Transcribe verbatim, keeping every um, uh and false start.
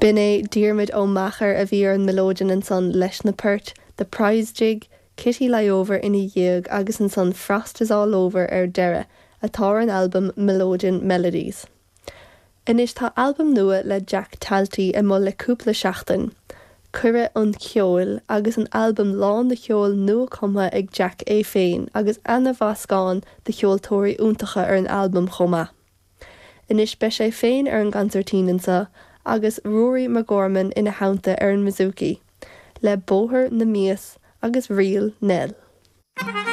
Bin é Diarmid ó Machar a bhí ar an melódian an son leis na Pert, The Prize Jig, Kitty Layover ina dhiag agus an son Frost is All Over ar deireadh, atá an album Melodian Melodies. Inis tá album nua le Jack Talty i mo le cúpla seachtain. Cuire an cheol agus an album lán de cheol nua cuma ag Jack é féin agus Anna Vascán de cheoltóirí úntacha ar an album chomá. Inis be sé féin ar an gancertínansa agus Rory McGorman ina haunta ar an Mizuki, le bóthar na mías agus rial nel.